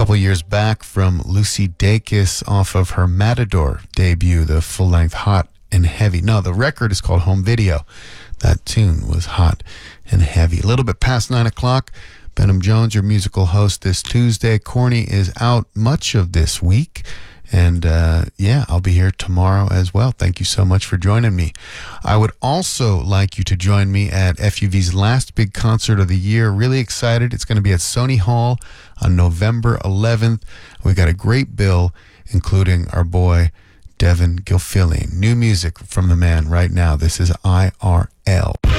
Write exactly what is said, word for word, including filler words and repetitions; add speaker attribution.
Speaker 1: couple years back from Lucy Dacus off of her Matador debut, the full-length Hot and Heavy. No, the record is called Home Video. That tune was hot and heavy. A little bit past nine o'clock. Benham Jones, your musical host this Tuesday. Corny is out much of this week. And uh, yeah, I'll be here tomorrow as well. Thank you so much for joining me. I would also like you to join me at F U V's last big concert of the year. Really excited. It's going to be at Sony Hall on November eleventh. We got a great bill, including our boy Devin Gilfillian. New music from the man right now. This is I R L.